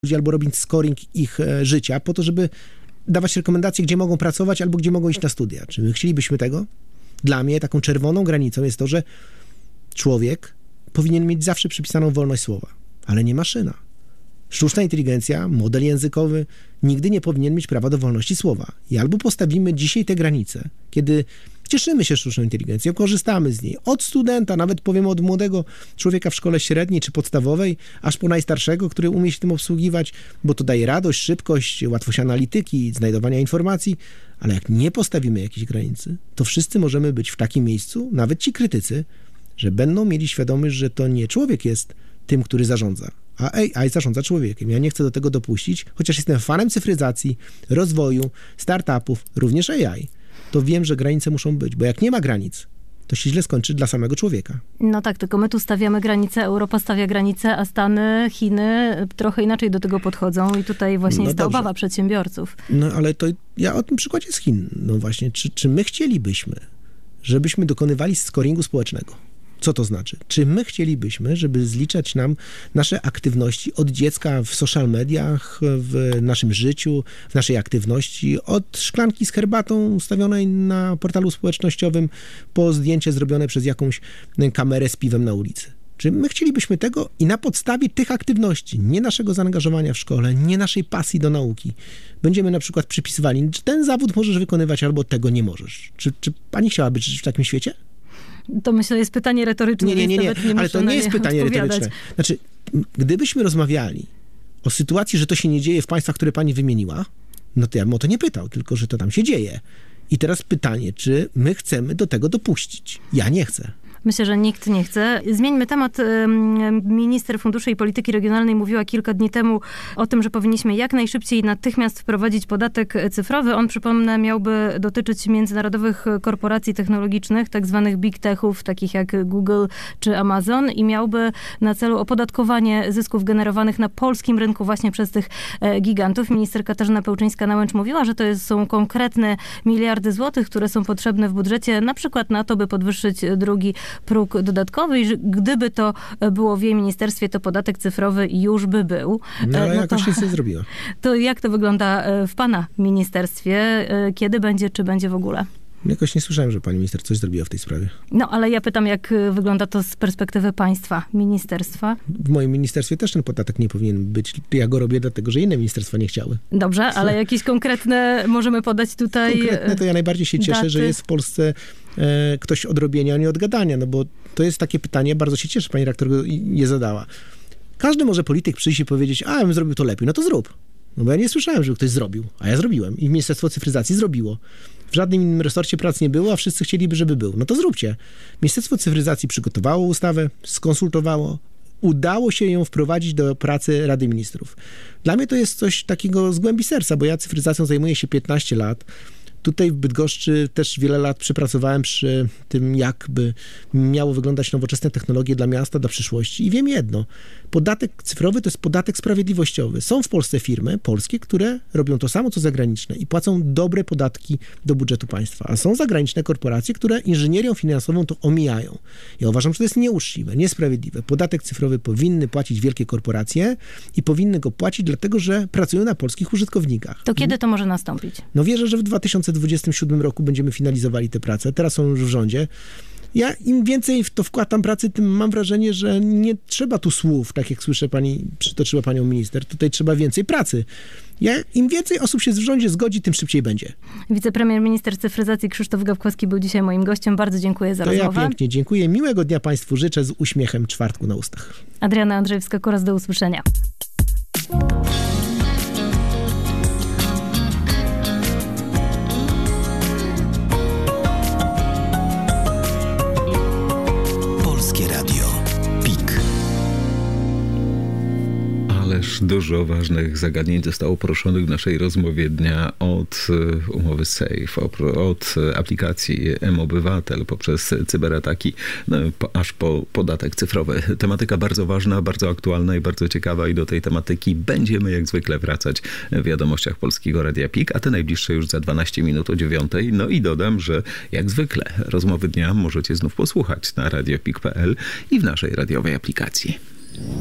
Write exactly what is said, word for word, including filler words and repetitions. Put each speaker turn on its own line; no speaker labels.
ludzi albo robić scoring ich e, życia po to, żeby dawać rekomendacje, gdzie mogą pracować albo gdzie mogą iść na studia. Czy my chcielibyśmy tego? Dla mnie taką czerwoną granicą jest to, że człowiek powinien mieć zawsze przypisaną wolność słowa, ale nie maszyna. Sztuczna inteligencja, model językowy nigdy nie powinien mieć prawa do wolności słowa. I albo postawimy dzisiaj te granice, kiedy cieszymy się sztuczną inteligencją, korzystamy z niej. Od studenta, nawet powiem od młodego człowieka w szkole średniej czy podstawowej, aż po najstarszego, który umie się tym obsługiwać, bo to daje radość, szybkość, łatwość analityki, znajdowania informacji, ale jak nie postawimy jakiejś granicy, to wszyscy możemy być w takim miejscu, nawet ci krytycy, że będą mieli świadomość, że to nie człowiek jest tym, który zarządza, a A I zarządza człowiekiem. Ja nie chcę do tego dopuścić, chociaż jestem fanem cyfryzacji, rozwoju, startupów, również A I. To wiem, że granice muszą być, bo jak nie ma granic, to się źle skończy dla samego człowieka.
No tak, tylko my tu stawiamy granice, Europa stawia granice, a Stany, Chiny trochę inaczej do tego podchodzą i tutaj właśnie
No
jest ta
dobrze.
obawa przedsiębiorców.
No ale to ja o tym przykładzie z Chin. No właśnie, czy, czy my chcielibyśmy, żebyśmy dokonywali scoringu społecznego? Co to znaczy? Czy my chcielibyśmy, żeby zliczać nam nasze aktywności od dziecka w social mediach, w naszym życiu, w naszej aktywności, od szklanki z herbatą ustawionej na portalu społecznościowym, po zdjęcie zrobione przez jakąś kamerę z piwem na ulicy? Czy my chcielibyśmy tego i na podstawie tych aktywności, nie naszego zaangażowania w szkole, nie naszej pasji do nauki, będziemy na przykład przypisywali, czy ten zawód możesz wykonywać, albo tego nie możesz? Czy, czy pani chciałaby żyć w takim świecie?
To myślę jest pytanie retoryczne.
Nie, nie, nie, nie,
więc nawet nie
ale
muszę
to nie
na
jest
nie
pytanie
odpowiadać.
retoryczne. Znaczy, gdybyśmy rozmawiali o sytuacji, że to się nie dzieje w państwach, które pani wymieniła, no to ja bym o to nie pytał, tylko że to tam się dzieje. I teraz pytanie, czy my chcemy do tego dopuścić? Ja nie chcę.
Myślę, że nikt nie chce. Zmieńmy temat. Minister Funduszy i Polityki Regionalnej mówiła kilka dni temu o tym, że powinniśmy jak najszybciej i natychmiast wprowadzić podatek cyfrowy. On, przypomnę, miałby dotyczyć międzynarodowych korporacji technologicznych, tak zwanych big techów, takich jak Google czy Amazon, i miałby na celu opodatkowanie zysków generowanych na polskim rynku właśnie przez tych gigantów. Minister Katarzyna Pełczyńska-Nałęcz mówiła, że to jest, są konkretne miliardy złotych, które są potrzebne w budżecie, na przykład na to, by podwyższyć drugi próg dodatkowy i że gdyby to było w jej ministerstwie, to podatek cyfrowy już by był.
No ale
no
jakoś
to,
nic nie zrobiła.
To jak to wygląda w pana ministerstwie? Kiedy będzie, czy będzie w ogóle?
Jakoś nie słyszałem, że pani minister coś zrobiła w tej sprawie.
No, ale ja pytam, jak wygląda to z perspektywy państwa, ministerstwa?
W moim ministerstwie też ten podatek nie powinien być. Ja go robię dlatego, że inne ministerstwa nie chciały.
Dobrze, ale jakieś konkretne możemy podać tutaj
Konkretne to ja najbardziej się cieszę,
daty.
że jest w Polsce e, ktoś od robienia, a nie od gadania, no bo to jest takie pytanie, bardzo się cieszę, pani rektor je zadała. Każdy może polityk przyjść i powiedzieć, a ja bym zrobił to lepiej, no to zrób. No bo ja nie słyszałem, żeby ktoś zrobił, a ja zrobiłem. I Ministerstwo Cyfryzacji zrobiło. W żadnym innym resorcie prac nie było, a wszyscy chcieliby, żeby był. No to zróbcie. Ministerstwo Cyfryzacji przygotowało ustawę, skonsultowało, udało się ją wprowadzić do pracy Rady Ministrów. Dla mnie to jest coś takiego z głębi serca, bo ja cyfryzacją zajmuję się piętnaście lat. Tutaj w Bydgoszczy też wiele lat przepracowałem przy tym, jakby miało wyglądać nowoczesne technologie dla miasta, dla przyszłości. I wiem jedno, podatek cyfrowy to jest podatek sprawiedliwościowy. Są w Polsce firmy polskie, które robią to samo, co zagraniczne i płacą dobre podatki do budżetu państwa. A są zagraniczne korporacje, które inżynierią finansową to omijają. Ja uważam, że to jest nieuczciwe, niesprawiedliwe. Podatek cyfrowy powinny płacić wielkie korporacje i powinny go płacić dlatego, że pracują na polskich użytkownikach.
To kiedy to może nastąpić?
No wierzę, że w dwa tysiące dwudziestym siódmym roku będziemy finalizowali te prace. Teraz są już w rządzie. Ja im więcej w to wkładam pracy, tym mam wrażenie, że nie trzeba tu słów, tak jak słyszę, pani przytoczyła panią minister. Tutaj trzeba więcej pracy. Ja, im więcej osób się w rządzie zgodzi, tym szybciej będzie.
Wicepremier, minister cyfryzacji Krzysztof Gawkowski był dzisiaj moim gościem. Bardzo dziękuję za
to
rozmowę.
Ja pięknie dziękuję. Miłego dnia państwu życzę z uśmiechem czwartku na ustach.
Adriana Andrzejewska-Kuras, do usłyszenia.
Ależ dużo ważnych zagadnień zostało poruszonych w naszej rozmowie dnia, od umowy Safe, od aplikacji M-Obywatel, poprzez cyberataki, no, po, aż po podatek cyfrowy. Tematyka bardzo ważna, bardzo aktualna i bardzo ciekawa i do tej tematyki będziemy jak zwykle wracać w wiadomościach Polskiego Radia Pik, a te najbliższe już za dwanaście minut o dziewiątej. No i dodam, że jak zwykle rozmowy dnia możecie znów posłuchać na radiopik kropka p l i w naszej radiowej aplikacji.